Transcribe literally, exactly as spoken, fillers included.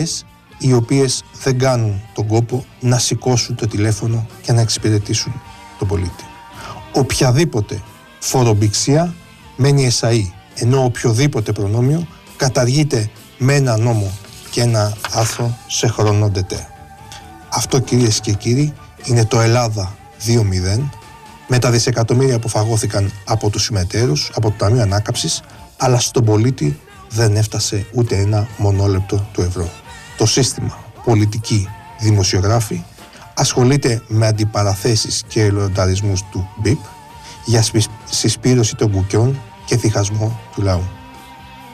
οι οποίες δεν κάνουν τον κόπο να σηκώσουν το τηλέφωνο και να εξυπηρετήσουν τον πολίτη. Οποιαδήποτε φορομπηξία μένει εσαΐ, ενώ οποιοδήποτε προνόμιο καταργείται με ένα νόμο και ένα άρθρο σε χρόνο ντετέ. Αυτό, κυρίες και κύριοι, είναι το Ελλάδα δύο μηδέν, με τα δισεκατομμύρια που φαγώθηκαν από τους συμμετέρους, από το Ταμείο Ανάκαμψης, αλλά στον πολίτη δεν έφτασε ούτε ένα μονόλεπτο του ευρώ. Το σύστημα πολιτική δημοσιογράφη ασχολείται με αντιπαραθέσεις και ελευθερισμούς του μπιπ για συσπήρωση των κουκιών και διχασμό του λαού.